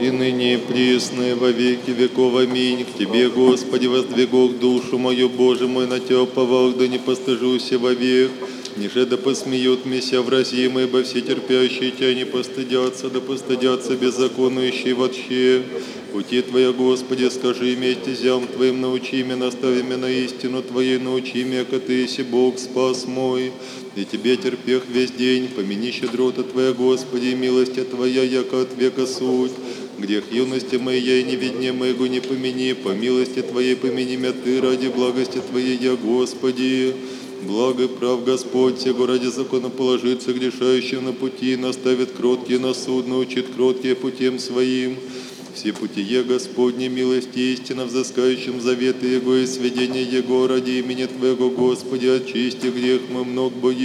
и ныне и присно, и во веки веков. Аминь. К Тебе, Господи, воздвигох душу мою, Боже мой, на Тебя уповах, да не постыжуся вовек. Ниже да посмеют меня вразимые, ибо все терпящие Тебя не постыдятся, да постыдятся беззаконующие вообще. Пути Твоя, Господи, скажи мне, стезям Твоим научи меня, настави меня на истину Твоей, научи меня, яко Ты еси Бог, спас мой. И Тебе терпех весь день, помяни щедрота Твоя, Господи, и милости Твоя, яко от века суть. Грех юности моей я и неведне моего не помяни, по милости Твоей помяни меня Ты, ради благости Твоей я, Господи. Благо и прав Господь, сего ради закона положиться грешающим на пути, наставит кроткие на суд, научит кроткие путем своим. Все путие Господни, милости истина, взыскающим заветы Его и сведения Его ради имени Твоего, Господи, очисти грех мой много боги.